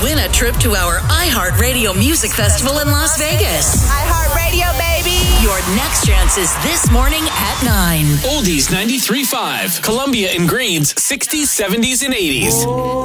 win a trip to our iHeartRadio Music Festival in Las Vegas. iHeartRadio, baby. Your next chance is this morning at 9. Oldies 93.5. Columbia and Greens 60s, 70s, and 80s.